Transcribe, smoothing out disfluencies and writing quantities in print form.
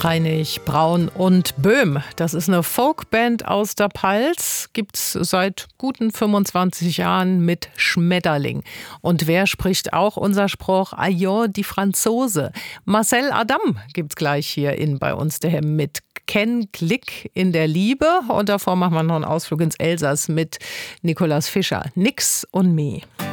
Reinig, Braun und Böhm. Das ist eine Folkband aus der Pfalz. Gibt's seit guten 25 Jahren mit Schmetterling. Und wer spricht auch unser Spruch Ailleurs die Franzose? Marcel Adam gibt's gleich hier bei uns daheim mit Ken Klick in der Liebe. Und davor machen wir noch einen Ausflug ins Elsass mit Nikolaus Fischer. Nix und me.